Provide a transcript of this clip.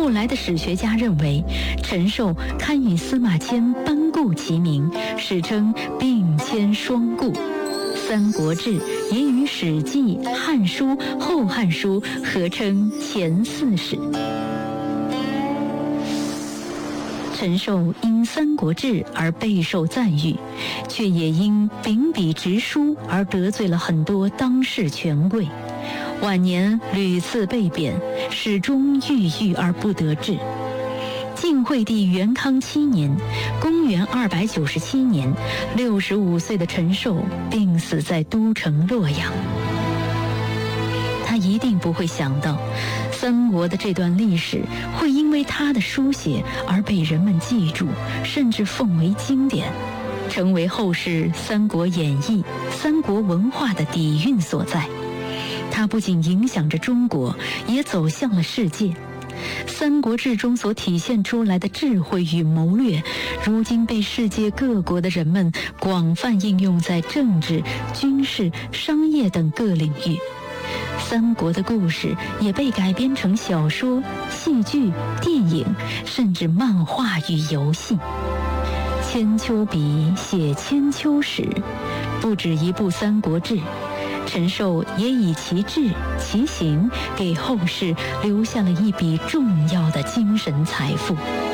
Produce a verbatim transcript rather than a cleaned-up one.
后来的史学家认为，陈寿堪与司马迁班固齐名，史称并迁双固。《三国志》也与《史记》《汉书》《后汉书》合称前四史。陈寿因《三国志》而备受赞誉，却也因秉笔直书而得罪了很多当世权贵，晚年屡次被贬，始终郁郁而不得志。晋惠帝元康七年，公元二百九十七年，六十五岁的陈寿病死在都城洛阳。他一定不会想到，三国的这段历史会因为他的书写而被人们记住，甚至奉为经典，成为后世《三国演义》、三国文化的底蕴所在。它不仅影响着中国，也走向了世界。《三国志》中所体现出来的智慧与谋略，如今被世界各国的人们广泛应用在政治、军事、商业等各领域。三国的故事也被改编成小说、戏剧、电影，甚至漫画与游戏。千秋笔写千秋史，不止一部《三国志》，陈寿也以其志其行给后世留下了一笔重要的精神财富。